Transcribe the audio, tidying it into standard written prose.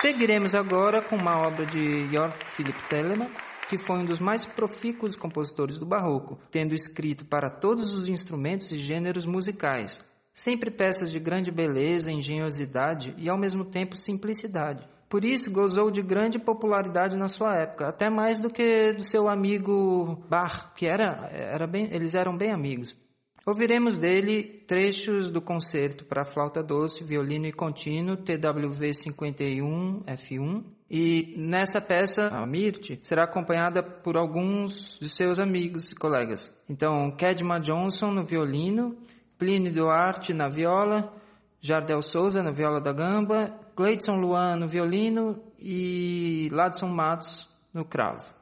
Seguiremos agora com uma obra de Georg Philipp Telemann, que foi um dos mais profícuos compositores do Barroco, tendo escrito para todos os instrumentos e gêneros musicais, sempre peças de grande beleza, engenhosidade e ao mesmo tempo simplicidade. Por isso gozou de grande popularidade na sua época, até mais do que do seu amigo Bach, que eles eram bem amigos. Ouviremos dele trechos do concerto para flauta doce, violino e contínuo, TWV 51, F1, e nessa peça, a Mirth, será acompanhada por alguns de seus amigos e colegas. Então, Kedma Johnson no violino, Plínio Duarte na viola, Jardel Souza na viola da gamba, Gleidson Luan no violino e Ladson Matos no cravo.